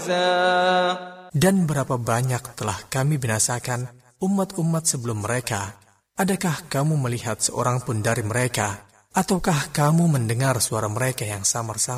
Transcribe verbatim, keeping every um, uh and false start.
موسى Dan berapa banyak telah kami binasakan umat-umat sebelum mereka. Adakah kamu melihat seorang pun dari mereka? Ataukah kamu mendengar suara mereka yang samar-samar?